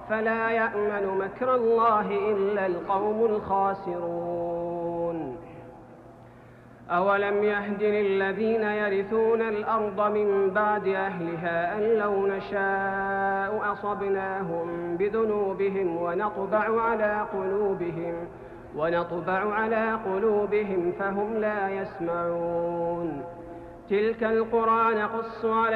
فلا يأمن مكر الله إلا القوم الخاسرون. أولم يهد للذين يرثون الأرض من بعد أهلها أن لو نشاء أصبناهم بذنوبهم ونطبع على قلوبهم فهم لا يسمعون. تلك القرى نقص عليك